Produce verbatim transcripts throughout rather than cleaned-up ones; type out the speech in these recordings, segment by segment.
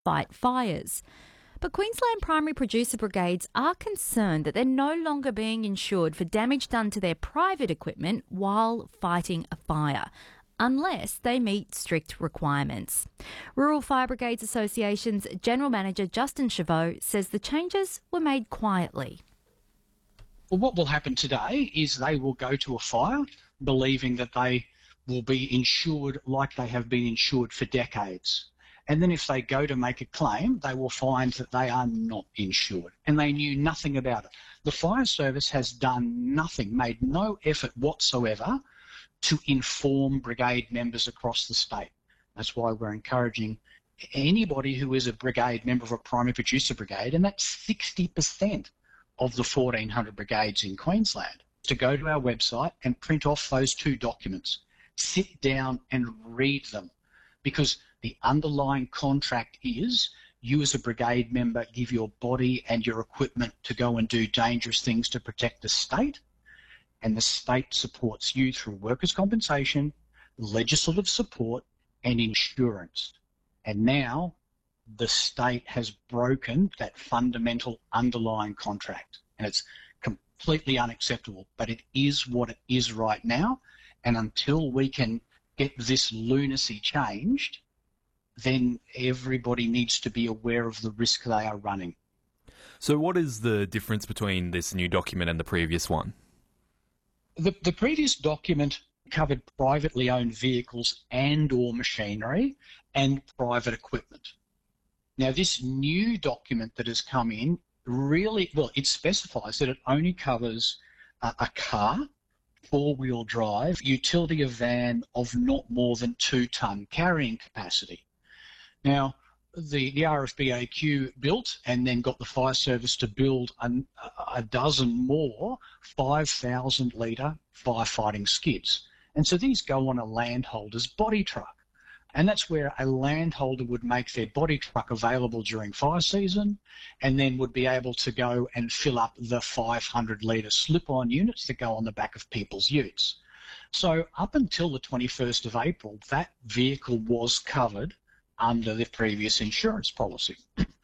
fight fires. But Queensland primary producer brigades are concerned that they're no longer being insured for damage done to their private equipment while fighting a fire, unless they meet strict requirements. Rural Fire Brigades Association's General Manager Justin Chavot says the changes were made quietly. Well, what will happen today is they will go to a fire believing that they will be insured like they have been insured for decades. And then if they go to make a claim, they will find that they are not insured and they knew nothing about it. The fire service has done nothing, made no effort whatsoever to inform brigade members across the state. That's why we're encouraging anybody who is a brigade member of a primary producer brigade, and that's sixty percent of the fourteen hundred brigades in Queensland, to go to our website and print off those two documents. Sit down and read them, because the underlying contract is you as a brigade member give your body and your equipment to go and do dangerous things to protect the state, and the state supports you through workers' compensation, legislative support and insurance. And now the state has broken that fundamental underlying contract, and it's completely unacceptable, but it is what it is right now. And until we can get this lunacy changed, then everybody needs to be aware of the risk they are running. So what is the difference between this new document and the previous one? The, the previous document covered privately owned vehicles and or machinery and private equipment. Now, this new document that has come in really, well, it specifies that it only covers a, a car, four-wheel drive, utility van of not more than two-tonne carrying capacity. Now, the, the R F B A Q built and then got the fire service to build an, a dozen more five thousand litre firefighting skids. And so these go on a landholder's body truck. And that's where a landholder would make their body truck available during fire season and then would be able to go and fill up the five hundred litre slip-on units that go on the back of people's utes. So up until the twenty-first of April, that vehicle was covered under the previous insurance policy.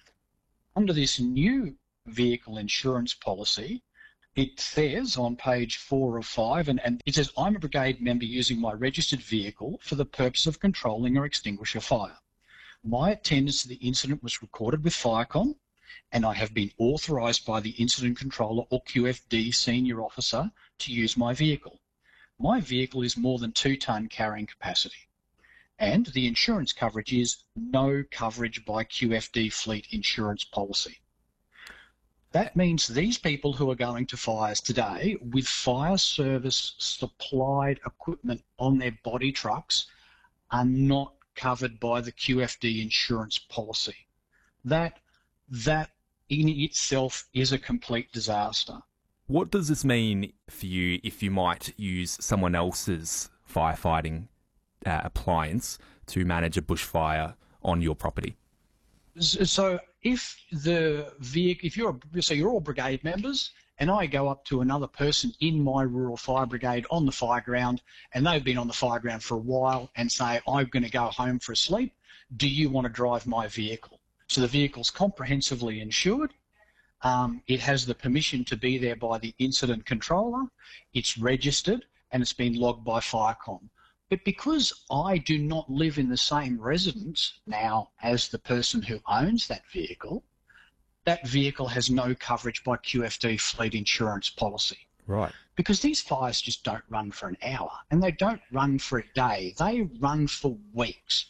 Under this new vehicle insurance policy, it says on page four of five, and, and it says, I'm a brigade member using my registered vehicle for the purpose of controlling or extinguish a fire. My attendance to the incident was recorded with Firecom, and I have been authorised by the incident controller or Q F D senior officer to use my vehicle. My vehicle is more than two tonne carrying capacity. And the insurance coverage is no coverage by Q F D fleet insurance policy. That means these people who are going to fires today with fire service supplied equipment on their body trucks are not covered by the Q F D insurance policy. That, that in itself is a complete disaster. What does this mean for you if you might use someone else's firefighting Uh, appliance to manage a bushfire on your property? So if the vehicle, if you're a, so you're all brigade members, and I go up to another person in my rural fire brigade on the fire ground, and they've been on the fire ground for a while, and say, I'm going to go home for a sleep, do you want to drive my vehicle? So the vehicle's comprehensively insured. Um, it has the permission to be there by the incident controller. It's registered, and it's been logged by Firecom. But because I do not live in the same residence now as the person who owns that vehicle, that vehicle has no coverage by Q F D fleet insurance policy. Right. Because these fires just don't run for an hour, and they don't run for a day. They run for weeks.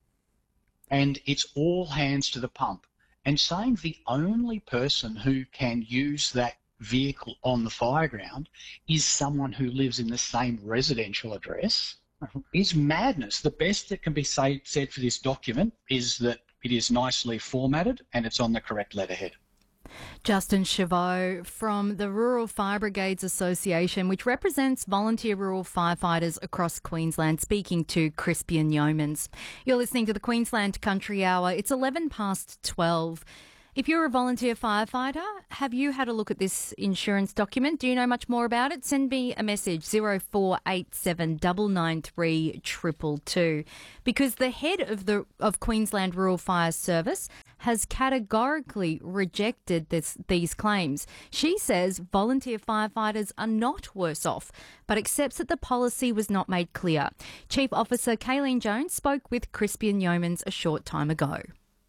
And it's all hands to the pump. And saying the only person who can use that vehicle on the fire ground is someone who lives in the same residential address is madness. The best that can be say, said for this document is that it is nicely formatted and it's on the correct letterhead. Justin Chavot from the Rural Fire Brigades Association, which represents volunteer rural firefighters across Queensland, speaking to Crispian Yeomans. You're listening to the Queensland Country Hour. It's eleven past twelve. If you're a volunteer firefighter, have you had a look at this insurance document? Do you know much more about it? Send me a message, zero four eight seven nine nine three two two two, because the head of the of Queensland Rural Fire Service has categorically rejected this, these claims. She says volunteer firefighters are not worse off, but accepts that the policy was not made clear. Chief Officer Kayleen Jones spoke with Crispian Yeomans a short time ago.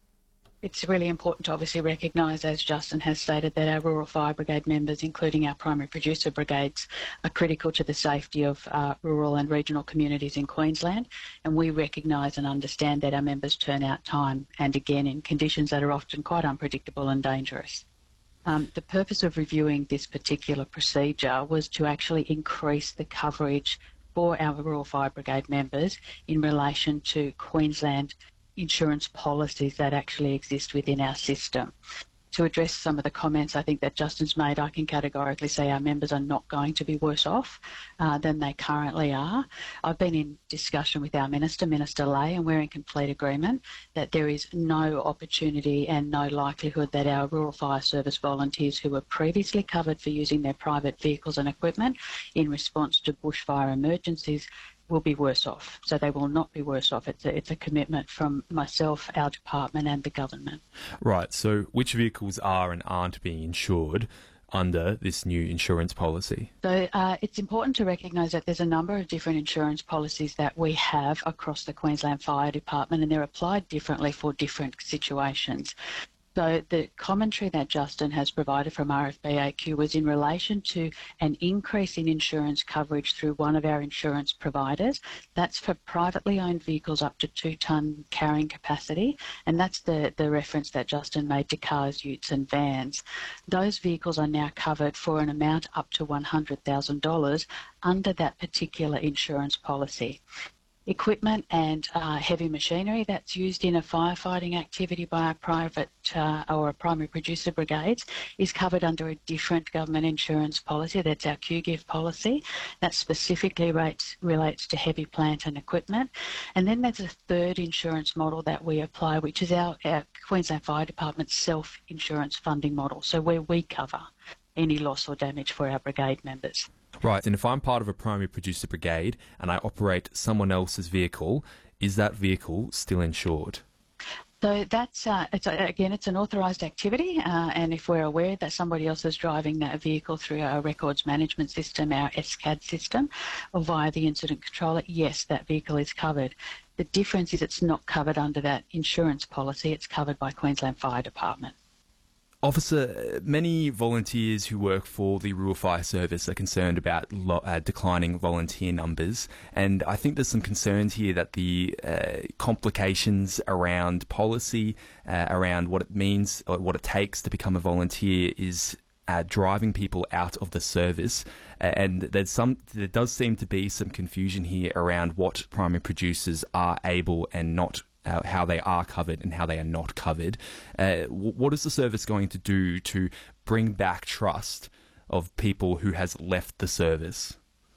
It's really important to obviously recognise, as Justin has stated, that our Rural Fire Brigade members, including our primary producer brigades, are critical to the safety of uh, rural and regional communities in Queensland, and we recognise and understand that our members turn out time and again in conditions that are often quite unpredictable and dangerous. Um, the purpose of reviewing this particular procedure was to actually increase the coverage for our Rural Fire Brigade members in relation to Queensland insurance policies that actually exist within our system. To address some of the comments I think that Justin's made, I can categorically say our members are not going to be worse off uh, than they currently are. I've been in discussion with our Minister, Minister Ley, and we're in complete agreement that there is no opportunity and no likelihood that our Rural Fire Service volunteers who were previously covered for using their private vehicles and equipment in response to bushfire emergencies will be worse off. So they will not be worse off. It's a, it's a commitment from myself, our department and the government. Right, so which vehicles are and aren't being insured under this new insurance policy? So uh, it's important to recognise that there's a number of different insurance policies that we have across the Queensland Fire Department, and they're applied differently for different situations. So the commentary that Justin has provided from R F B A Q was in relation to an increase in insurance coverage through one of our insurance providers. That's for privately owned vehicles up to two tonne carrying capacity, and that's the, the reference that Justin made to cars, utes and vans. Those vehicles are now covered for an amount up to one hundred thousand dollars under that particular insurance policy. Equipment and uh, heavy machinery that's used in a firefighting activity by a private uh, or a primary producer brigades is covered under a different government insurance policy. That's our Q GIF policy. That specifically rates, relates to heavy plant and equipment. And then there's a third insurance model that we apply, which is our, our Queensland Fire Department self-insurance funding model, so where we cover any loss or damage for our brigade members. Right, and if I'm part of a primary producer brigade and I operate someone else's vehicle, is that vehicle still insured? So that's, uh, it's, again, it's an authorised activity, uh, and if we're aware that somebody else is driving that vehicle through our records management system, our S C A D system, or via the incident controller, yes, that vehicle is covered. The difference is it's not covered under that insurance policy, it's covered by Queensland Fire Department. Officer, many volunteers who work for the Rural Fire Service are concerned about lo- uh, declining volunteer numbers, and I think there's some concerns here that the uh, complications around policy, uh, around what it means, or what it takes to become a volunteer is uh, driving people out of the service, uh, and there's some. There does seem to be some confusion here around what primary producers are able and not. Uh, how they are covered and how they are not covered. Uh, what is the service going to do to bring back trust of people who has left the service?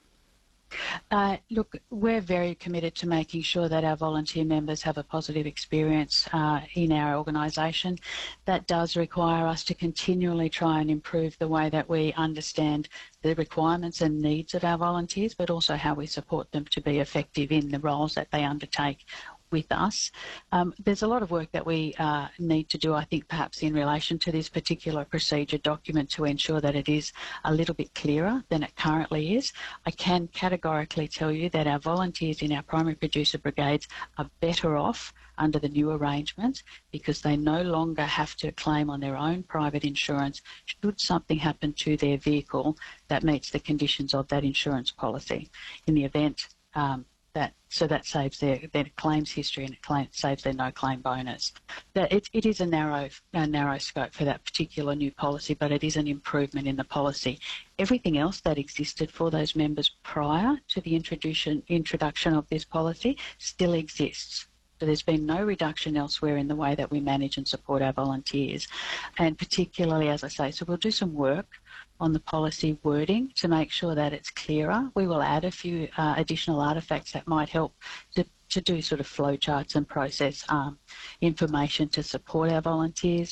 Uh, look, we're very committed to making sure that our volunteer members have a positive experience uh, in our organisation. That does require us to continually try and improve the way that we understand the requirements and needs of our volunteers, but also how we support them to be effective in the roles that they undertake with us. Um, there's a lot of work that we uh, need to do, I think, perhaps in relation to this particular procedure document to ensure that it is a little bit clearer than it currently is. I can categorically tell you that our volunteers in our primary producer brigades are better off under the new arrangement because they no longer have to claim on their own private insurance should something happen to their vehicle that meets the conditions of that insurance policy. In the event um, That, so that saves their, their claims history and it claim, saves their no-claim bonus. That it, it is a narrow, a narrow scope for that particular new policy, but it is an improvement in the policy. Everything else that existed for those members prior to the introduction, introduction of this policy still exists. So there's been no reduction elsewhere in the way that we manage and support our volunteers. And particularly, as I say, so we'll do some work on the policy wording to make sure that it's clearer. We will add a few uh, additional artefacts that might help to, to do sort of flowcharts and process um, information to support our volunteers.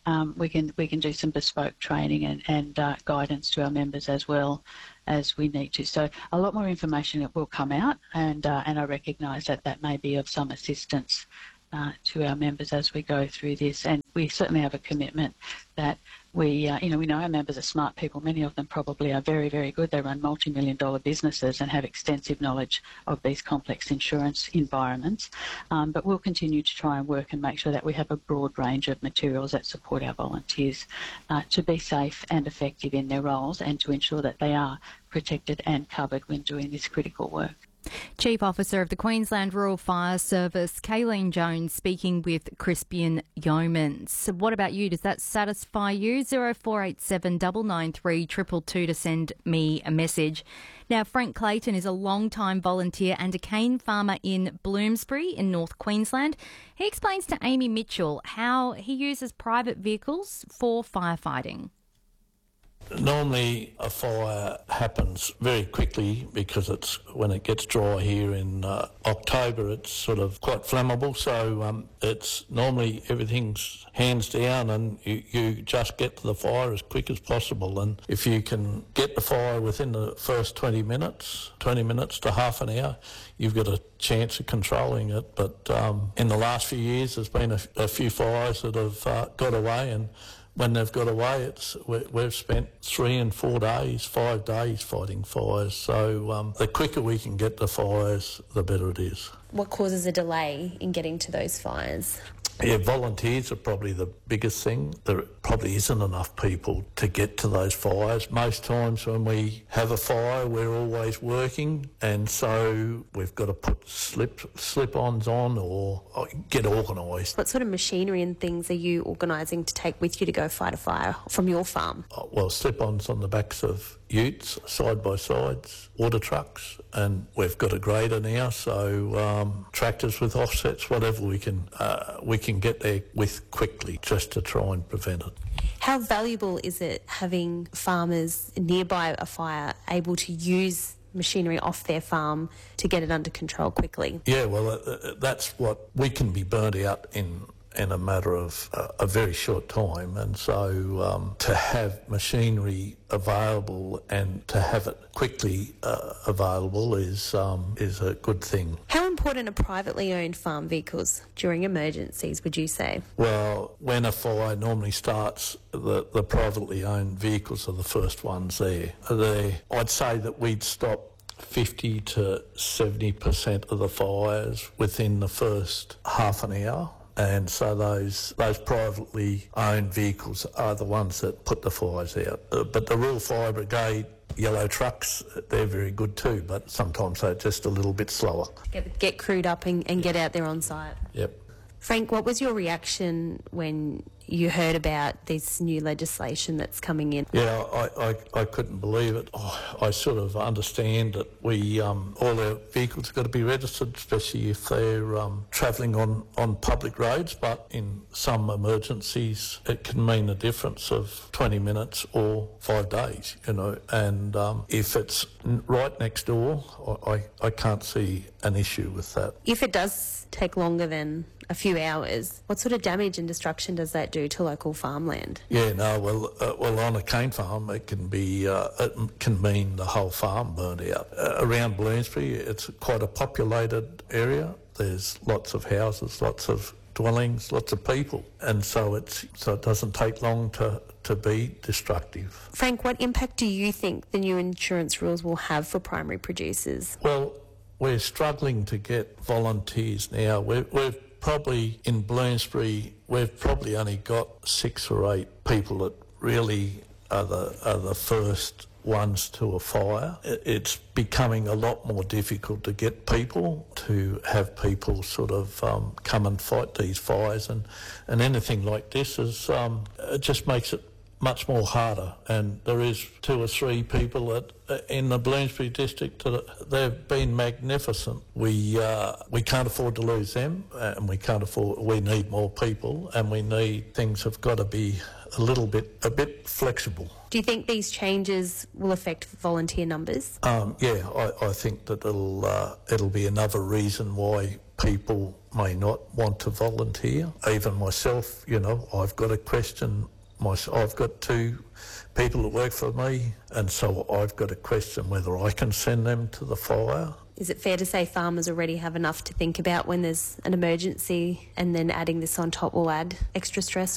um, we can we can do some bespoke training and, and uh, guidance to our members as well as we need to. So a lot more information that will come out, and uh, and I recognise that that may be of some assistance uh, to our members as we go through this. And we certainly have a commitment that we, uh, you know, we know our members are smart people. Many of them probably are very, very good. They run multi-million dollar businesses and have extensive knowledge of these complex insurance environments. Um, but we'll continue to try and work and make sure that we have a broad range of materials that support our volunteers uh, to be safe and effective in their roles and to ensure that they are protected and covered when doing this critical work. Chief Officer of the Queensland Rural Fire Service, Kayleen Jones, speaking with Crispian Yeomans. So what about you? Does that satisfy you? zero four eight seven nine nine three two two two to send me a message. Now, Frank Clayton is a long-time volunteer and a cane farmer in Bloomsbury in North Queensland. He explains to Amy Mitchell how he uses private vehicles for firefighting. Normally a fire happens very quickly because it's when it gets dry here in uh, October, it's sort of quite flammable, so um, it's normally everything's hands down and you, you just get to the fire as quick as possible. And if you can get the fire within the first twenty minutes, twenty minutes to half an hour, you've got a chance of controlling it. But um, in the last few years there's been a, a few fires that have uh, got away, and when they've got away, it's we, we've spent three and four days, five days fighting fires. So um, the quicker we can get the fires, the better it is. What causes a delay in getting to those fires? Yeah, volunteers are probably the biggest thing. There probably isn't enough people to get to those fires. Most times when we have a fire, we're always working, and so we've got to put slip, slip-ons on or, or get organised. What sort of machinery and things are you organising to take with you to go fight a fire from your farm? Oh, well, slip-ons on the backs of utes, side-by-sides, water trucks, and we've got a grader now, so um, tractors with offsets, whatever we can uh, we can get there with quickly just to try and prevent it. How valuable is it having farmers nearby a fire able to use machinery off their farm to get it under control quickly? Yeah, well, uh, that's what we can be burnt out in in a matter of uh, a very short time, and so um, to have machinery available and to have it quickly uh, available is um, is a good thing. How important are privately owned farm vehicles during emergencies, would you say? Well, when a fire normally starts, the, the privately owned vehicles are the first ones there. They're, I'd say that we'd stop fifty to seventy percent of the fires within the first half an hour. And so those those privately owned vehicles are the ones that put the fires out. Uh, but the Rural Fire Brigade yellow trucks, they're very good too, but sometimes they're just a little bit slower. Get, get crewed up and, and get out there on site. Yep. Frank, what was your reaction when you heard about this new legislation that's coming in? Yeah, I, I, I couldn't believe it. Oh, I sort of understand that we um, all our vehicles have got to be registered, especially if they're um, travelling on, on public roads, but in some emergencies it can mean a difference of twenty minutes or five days, you know, and um, if it's right next door, I, I can't see an issue with that. If it does take longer than a few hours, what sort of damage and destruction does that do to local farmland? Yeah, no, well, uh, well, on a cane farm, it can be, uh, it can mean the whole farm burned out. Uh, around Bloomsbury, it's quite a populated area. There's lots of houses, lots of dwellings, lots of people, and so it's so it doesn't take long to to be destructive. Frank, what impact do you think the new insurance rules will have for primary producers? Well, we're struggling to get volunteers now. We're, we've probably, in Bloomsbury, we've probably only got six or eight people that really are the, are the first ones to a fire. It's becoming a lot more difficult to get people, to have people sort of um, come and fight these fires, and, and anything like this is um, it just makes it much more harder. And there is two or three people that in the Bloomsbury district that they've been magnificent. We uh, we can't afford to lose them, and we can't afford. We need more people, and we need things have got to be a little bit a bit flexible. Do you think these changes will affect volunteer numbers? Um, yeah, I, I think that it'll uh, it'll be another reason why people may not want to volunteer. Even myself, you know, I've got to question myself. I've got two people that work for me, and so I've got to question whether I can send them to the fire. Is it fair to say farmers already have enough to think about when there's an emergency, and then adding this on top will add extra stress?